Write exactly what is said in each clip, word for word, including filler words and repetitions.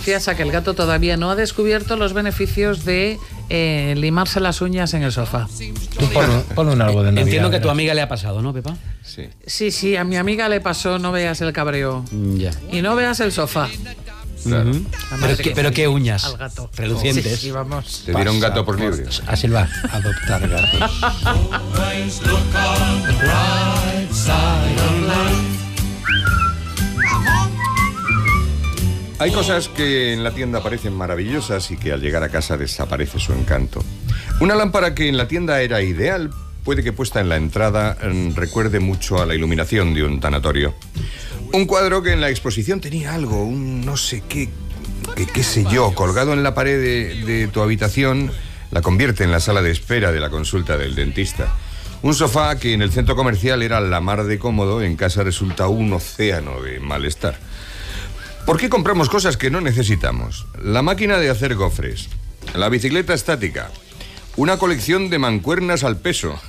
gracias a que el gato todavía no ha descubierto los beneficios de eh, limarse las uñas en el sofá. Tú pon, pon un árbol de Navidad. Entiendo que a tu amiga le ha pasado, ¿no, Pepa? Sí. Sí, sí, a mi amiga le pasó, no veas el cabreo. Ya. Y no veas el sofá. Claro. Uh-huh. Pero, qué, pero qué uñas. Al gato. Relucientes. Sí, sí, vamos. Te dieron gato por libre. A Silva, adoptar gatos. Hay cosas que en la tienda parecen maravillosas y que al llegar a casa desaparece su encanto. Una lámpara que en la tienda era ideal, puede que puesta en la entrada recuerde mucho a la iluminación de un tanatorio. Un cuadro que en la exposición tenía algo, un no sé qué, qué, qué sé yo, colgado en la pared de, de tu habitación, la convierte en la sala de espera de la consulta del dentista. Un sofá que en el centro comercial era la mar de cómodo, en casa resulta un océano de malestar. ¿Por qué compramos cosas que no necesitamos? La máquina de hacer gofres, la bicicleta estática, una colección de mancuernas al peso.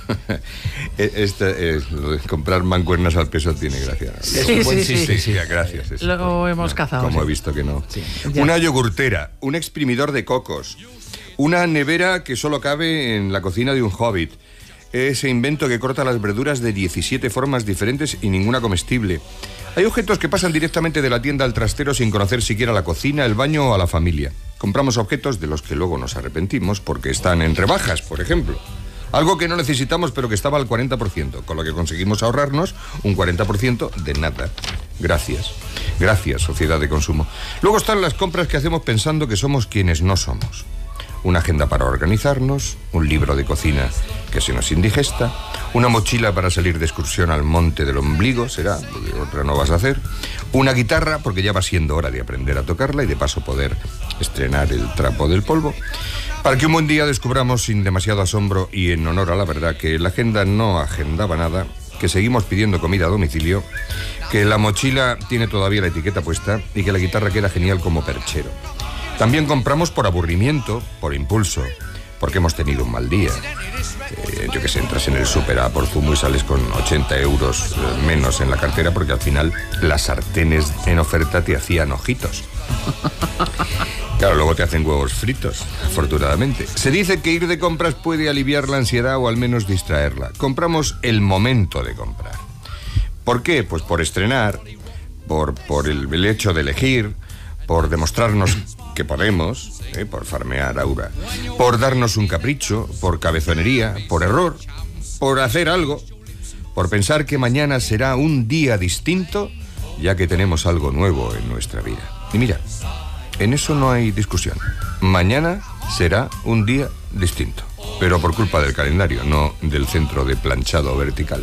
Esta, eh, lo de comprar mancuernas al peso tiene gracia. Sí, es un buen sí, sí, sí, sí. Gracias. Es, Lo hemos no, cazado. Como sí. he visto que no. Sí. Una yogurtera, un exprimidor de cocos, una nevera que solo cabe en la cocina de un hobbit, ese invento que corta las verduras de diecisiete formas diferentes y ninguna comestible. Hay objetos que pasan directamente de la tienda al trastero sin conocer siquiera la cocina, el baño o a la familia. Compramos objetos de los que luego nos arrepentimos porque están en rebajas, por ejemplo. Algo que no necesitamos pero que estaba al cuarenta por ciento, con lo que conseguimos ahorrarnos un cuarenta por ciento de nada. Gracias. Gracias, sociedad de consumo. Luego están las compras que hacemos pensando que somos quienes no somos. Una agenda para organizarnos, un libro de cocina que se nos indigesta, una mochila para salir de excursión al monte del ombligo, será, porque otra no vas a hacer, una guitarra, porque ya va siendo hora de aprender a tocarla y de paso poder estrenar el trapo del polvo, para que un buen día descubramos sin demasiado asombro y en honor a la verdad que la agenda no agendaba nada, que seguimos pidiendo comida a domicilio, que la mochila tiene todavía la etiqueta puesta y que la guitarra queda genial como perchero. También compramos por aburrimiento, por impulso, porque hemos tenido un mal día. Eh, yo que sé, entras en el súper a por zumo y sales con ochenta euros menos en la cartera porque al final las sartenes en oferta te hacían ojitos. Claro, luego te hacen huevos fritos, afortunadamente. Se dice que ir de compras puede aliviar la ansiedad o al menos distraerla. Compramos el momento de comprar. ¿Por qué? Pues por estrenar, por, por el, el hecho de elegir, por demostrarnos que podemos, eh, por farmear aura, por darnos un capricho, por cabezonería, por error, por hacer algo, por pensar que mañana será un día distinto, ya que tenemos algo nuevo en nuestra vida. Y mira, en eso no hay discusión. Mañana será un día distinto, pero por culpa del calendario, no del centro de planchado vertical.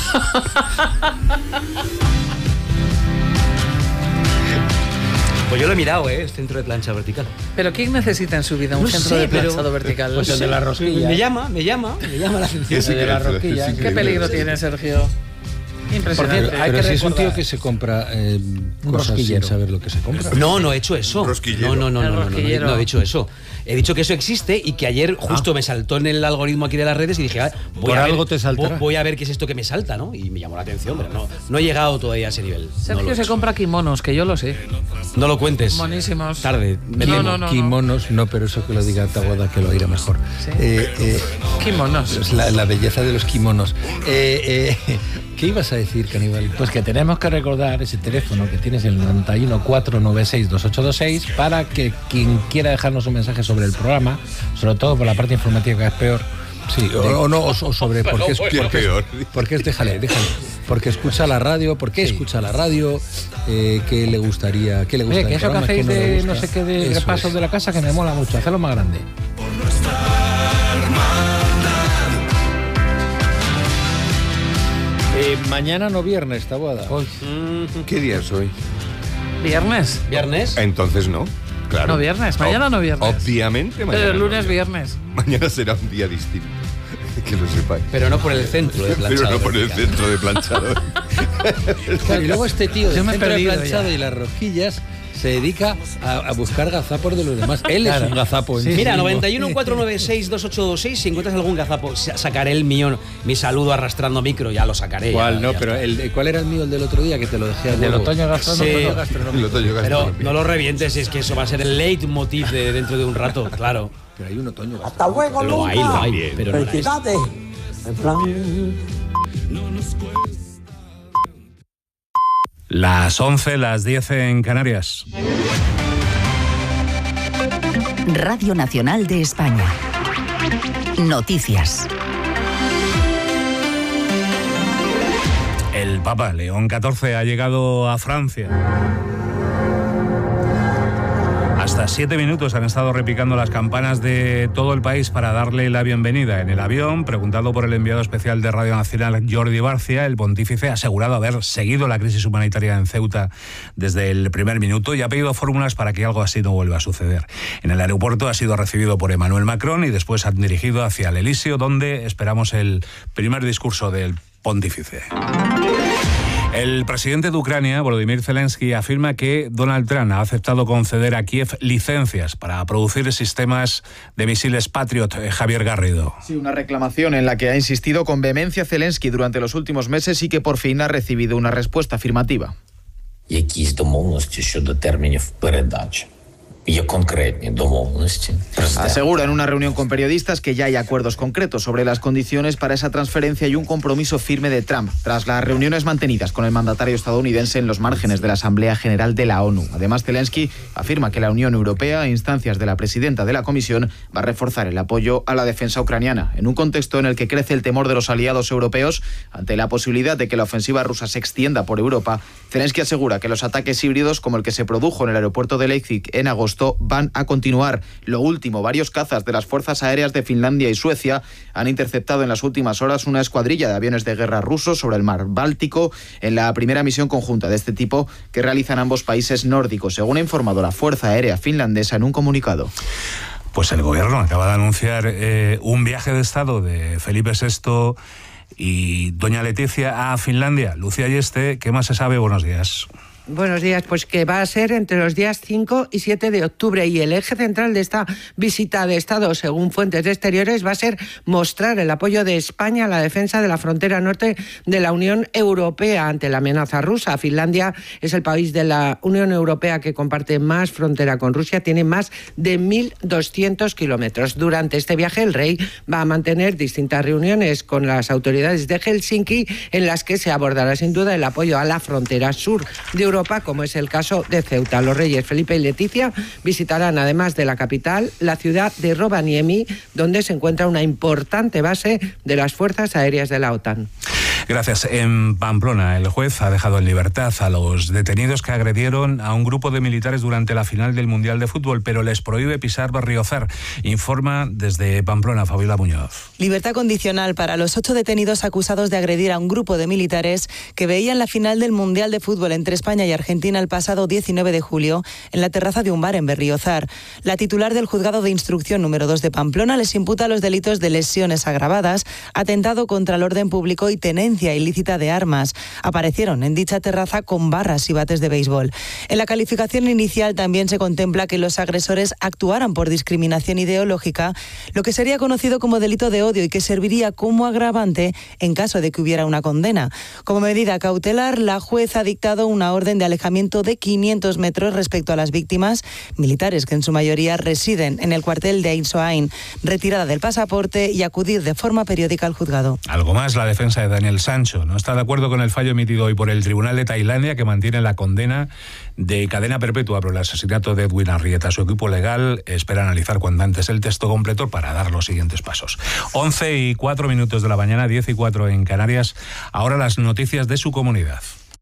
Pues yo lo he mirado, ¿eh? El centro de plancha vertical. ¿Pero quién necesita en su vida un No centro sé, de pero- planchado vertical? Pues el de la rosquilla. Me llama, me llama, me llama la atención. Es El de la increíble, rosquilla. es ¿Qué increíble. peligro tiene, Sergio? Impresionante. Pero, Hay pero que si es un tío recordar. que se compra eh, Un cosas sin rosquillero. saber lo que se compra. No, no he hecho eso. Un rosquillero. No, no, no, El no, no, no, rosquillero. no he dicho eso. He dicho que eso existe y que ayer justo me saltó en el algoritmo aquí de las redes y dije, ah, voy, Por a ver, algo te saltará. vo- voy a ver qué es esto que me salta, ¿no? Y me llamó la atención, pero no, no he llegado todavía a ese nivel. Sergio no, lo, se compra kimonos, que yo lo sé. no lo cuentes. Monísimos. Tarde. Me No, temo. no, no. Kimonos, no, pero eso que lo diga Taboada, que lo oirá mejor. Sí. Eh, eh, Kimonos. es la, la belleza de los kimonos. Eh, eh, ¿Qué ibas a decir, Caníbal? Pues que tenemos que recordar ese teléfono que tienes, el noventa y uno, cuatrocientos noventa y seis, veintiocho veintiséis, para que quien quiera dejarnos un mensaje sobre el programa, sobre todo por la parte informativa que es peor. Sí, o, o no, o, o sobre por qué es, ¿Qué por qué es- peor? por qué es- déjale, déjale. Porque escucha la radio, ¿por qué Sí. escucha la radio? Eh, ¿Qué le gustaría? ¿Qué le gusta Oye, que del eso que programa? hacéis ¿Qué no le de gusta? no sé qué de Eso repasos es. de la casa, que me mola mucho, hacerlo más grande. Eh, mañana no viernes, Taboada. Hoy. ¿Qué día es hoy? ¿Viernes? ¿Viernes? Entonces no, claro. No viernes, mañana Ob- no viernes. Obviamente mañana. Pero el no lunes, viernes. Mañana será un día distinto. Que lo sepáis. Pero no por el centro de planchado. Pero no por el vertical. centro de planchado. Claro, y luego este tío Yo del me he centro de perdido planchado ya. y las rosquillas se dedica a, a buscar gazapos de los demás. Él claro. es un gazapo. Sí, Mira, sí, noventa y uno, cuatrocientos noventa y seis, veintiocho veintiséis, si encuentras algún gazapo, sacaré el mío, mi saludo arrastrando micro, ya lo sacaré. ¿Cuál? Ya, no, ya pero el, ¿cuál era el mío, el del otro día, que te lo dejé al Del huevo? otoño gastronómico. Sí. gastronómico. El otoño Pero gastronómico. no lo revientes, es que eso va a ser el leitmotiv de dentro de un rato, claro. Pero hay un otoño Hasta luego, Lo hay, lo hay, pero no era eso. Felicidades. En plan... Las once, las diez en Canarias. Radio Nacional de España. Noticias. El Papa León catorce ha llegado a Francia. Hasta siete minutos han estado repicando las campanas de todo el país para darle la bienvenida. En el avión, preguntado por el enviado especial de Radio Nacional, Jordi Barcia, el pontífice ha asegurado haber seguido la crisis humanitaria en Ceuta desde el primer minuto y ha pedido fórmulas para que algo así no vuelva a suceder. En el aeropuerto ha sido recibido por Emmanuel Macron y después han dirigido hacia el Elíseo, donde esperamos el primer discurso del pontífice. El presidente de Ucrania, Volodymyr Zelensky, afirma que Donald Trump ha aceptado conceder a Kiev licencias para producir sistemas de misiles Patriot. Javier Garrido. Sí, una reclamación en la que ha insistido con vehemencia Zelensky durante los últimos meses y que por fin ha recibido una respuesta afirmativa. Якісь домовленості щодо термінів передачі. Є конкретні домовленості. Asegura en una reunión con periodistas que ya hay acuerdos concretos sobre las condiciones para esa transferencia y un compromiso firme de Trump, tras las reuniones mantenidas con el mandatario estadounidense en los márgenes de la Asamblea General de la ONU. Además, Zelensky afirma que la Unión Europea, a instancias de la presidenta de la Comisión, va a reforzar el apoyo a la defensa ucraniana, en un contexto en el que crece el temor de los aliados europeos ante la posibilidad de que la ofensiva rusa se extienda por Europa. Zelensky asegura que los ataques híbridos, como el que se produjo en el aeropuerto de Leipzig en agosto, van a continuar. Lo último, varios cazas de las fuerzas aéreas de Finlandia y Suecia han interceptado en las últimas horas una escuadrilla de aviones de guerra rusos sobre el mar Báltico en la primera misión conjunta de este tipo que realizan ambos países nórdicos, según ha informado la Fuerza Aérea Finlandesa en un comunicado. Pues el gobierno acaba de anunciar eh, un viaje de Estado de Felipe sexto y doña Leticia a Finlandia. Lucía Yeste, ¿qué más se sabe? Buenos días. Buenos días, pues que va a ser entre los días cinco y siete de octubre y el eje central de esta visita de Estado, según fuentes exteriores, va a ser mostrar el apoyo de España a la defensa de la frontera norte de la Unión Europea ante la amenaza rusa. Finlandia es el país de la Unión Europea que comparte más frontera con Rusia, tiene más de mil doscientos kilómetros. Durante este viaje el rey va a mantener distintas reuniones con las autoridades de Helsinki en las que se abordará sin duda el apoyo a la frontera sur de Europa. Europa, como es el caso de Ceuta. Los reyes Felipe y Leticia visitarán, además de la capital, la ciudad de Rovaniemi, donde se encuentra una importante base de las fuerzas aéreas de la OTAN. Gracias. En Pamplona, el juez ha dejado en libertad a los detenidos que agredieron a un grupo de militares durante la final del Mundial de Fútbol, pero les prohíbe pisar Berriozar. Informa desde Pamplona Fabiola Muñoz. Libertad condicional para los ocho detenidos acusados de agredir a un grupo de militares que veían la final del Mundial de Fútbol entre España y Argentina el pasado diecinueve de julio en la terraza de un bar en Berriozar. La titular del Juzgado de Instrucción número dos de Pamplona les imputa los delitos de lesiones agravadas, atentado contra el orden público y tenencia ilícita de armas. Aparecieron en dicha terraza con barras y bates de béisbol. En la calificación inicial también se contempla que los agresores actuaran por discriminación ideológica, lo que sería conocido como delito de odio y que serviría como agravante en caso de que hubiera una condena. Como medida cautelar, la jueza ha dictado una orden de alejamiento de quinientos metros respecto a las víctimas, militares que en su mayoría residen en el cuartel de Ain Soain, retirada del pasaporte y acudir de forma periódica al juzgado. Algo más, la defensa de Daniel Sancho no está de acuerdo con el fallo emitido hoy por el Tribunal de Tailandia, que mantiene la condena de cadena perpetua por el asesinato de Edwin Arrieta. Su equipo legal espera analizar cuanto antes el texto completo para dar los siguientes pasos. once y cuatro minutos de la mañana, diez y cuatro en Canarias. Ahora las noticias de su comunidad.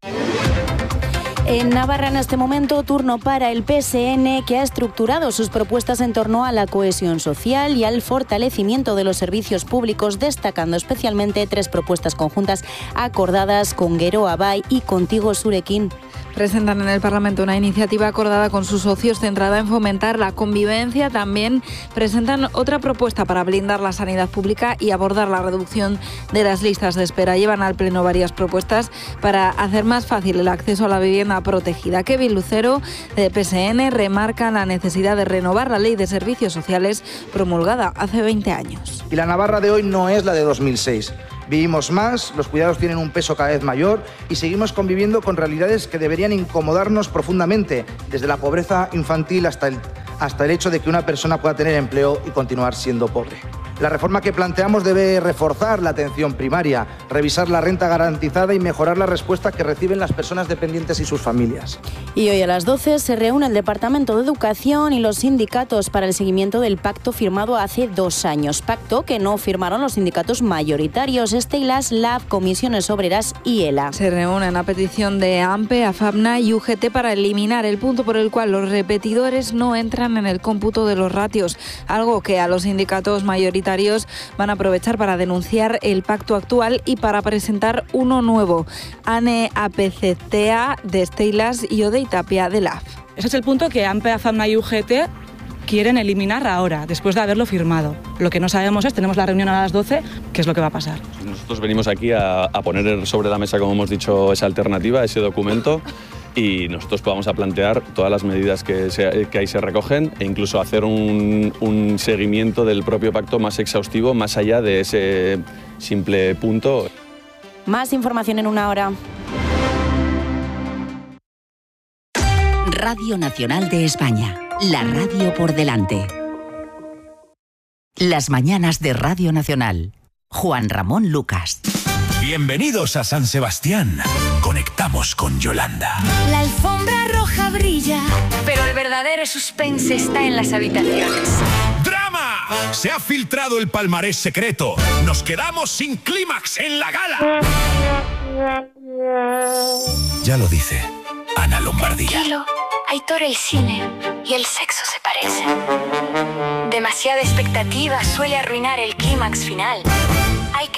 En Navarra, en este momento, turno para el P S N, que ha estructurado sus propuestas en torno a la cohesión social y al fortalecimiento de los servicios públicos, destacando especialmente tres propuestas conjuntas acordadas con Geroa Bai y Contigo Surekin. presentan en el Parlamento una iniciativa acordada con sus socios centrada en fomentar la convivencia. También presentan otra propuesta para blindar la sanidad pública y abordar la reducción de las listas de espera. Llevan al Pleno varias propuestas para hacer más fácil el acceso a la vivienda protegida. Kevin Lucero, de P S N, remarca la necesidad de renovar la Ley de Servicios Sociales promulgada hace veinte años. Y la Navarra de hoy no es la de dos mil seis. Vivimos más, los cuidados tienen un peso cada vez mayor y seguimos conviviendo con realidades que deberían incomodarnos profundamente, desde la pobreza infantil hasta el, hasta el hecho de que una persona pueda tener empleo y continuar siendo pobre. La reforma que planteamos debe reforzar la atención primaria, revisar la renta garantizada y mejorar la respuesta que reciben las personas dependientes y sus familias. Y hoy a las doce se reúne el Departamento de Educación y los sindicatos para el seguimiento del pacto firmado hace dos años. Pacto que no firmaron los sindicatos mayoritarios, Steilas, Lab, Comisiones Obreras y ELA. Se reúnen a petición de AMPE, AFAPNA y U G T para eliminar el punto por el cual los repetidores no entran en el cómputo de los ratios, algo que a los sindicatos mayoritarios van a aprovechar para denunciar el pacto actual y para presentar uno nuevo. ANE, A P C T A de Steilas y Ode y Tapia de L A F. Ese es el punto que AMPE, AFAPNA y U G T quieren eliminar ahora, después de haberlo firmado. Lo que no sabemos es, tenemos la reunión a las doce, qué es lo que va a pasar. Nosotros venimos aquí a, a poner sobre la mesa, como hemos dicho, esa alternativa, ese documento, y nosotros vamos a plantear todas las medidas que, se, que ahí se recogen e incluso hacer un, un seguimiento del propio pacto más exhaustivo, más allá de ese simple punto. Más información en una hora. Radio Nacional de España, la radio por delante. Las mañanas de Radio Nacional. Juan Ramón Lucas. Bienvenidos a San Sebastián. Conectamos con Yolanda. La alfombra roja brilla, pero el verdadero suspense está en las habitaciones. ¡Drama! Se ha filtrado el palmarés secreto. Nos quedamos sin clímax en la gala. Ya lo dice Ana Lombardía. Tranquilo, Aitor, el cine y el sexo se parecen. Demasiada expectativa suele arruinar el clímax final.